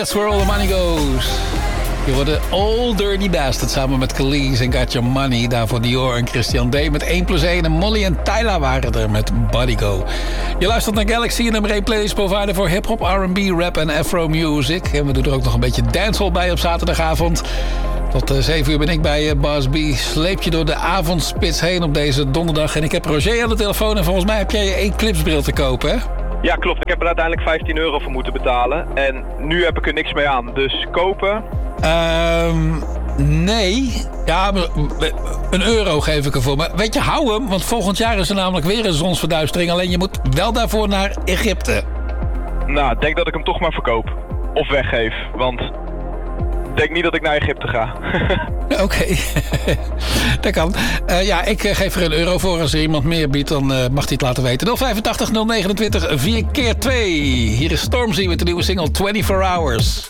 That's Where All The Money Goes. Je wordt Old Dirty Bastard samen met Khalees en Got Your Money. Daarvoor Dior en Christian D met 1+1. En Molly en Tyla waren er met Body Go. Je luistert naar Galaxy, nummer 1 playlist provider voor hip-hop, R&B, rap en afro music. En we doen er ook nog een beetje dancehall bij op zaterdagavond. Tot 7 uur ben ik bij Bas B. Sleep je door de avondspits heen op deze donderdag. En ik heb Roger aan de telefoon. En volgens mij heb jij je eclipsebril te kopen, hè? Ja, klopt. Ik heb er uiteindelijk €15 voor moeten betalen. En nu heb ik er niks mee aan. Dus kopen? Nee. Ja, €1 geef ik ervoor. Maar weet je, hou hem. Want volgend jaar is er namelijk weer een zonsverduistering. Alleen je moet wel daarvoor naar Egypte. Nou, ik denk dat ik hem toch maar verkoop. Of weggeef. Want ik denk niet dat ik naar Egypte ga. Oké, dat kan. Ja, ik geef er €1 voor. Als er iemand meer biedt, dan mag hij het laten weten. 085 029 4x2. Hier is Stormzy met de nieuwe single 24 Hours.